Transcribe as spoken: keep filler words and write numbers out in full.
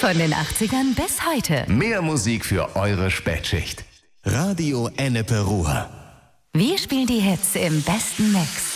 Von den achtzigern bis heute. Mehr Musik für eure Spätschicht. Radio Ennepe Ruhr. Wir spielen die Hits im besten Mix.